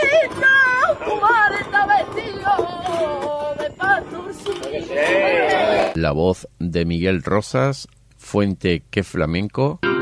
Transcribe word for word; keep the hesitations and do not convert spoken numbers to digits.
La voz de Miguel Rosas, Fuente que Flamenco.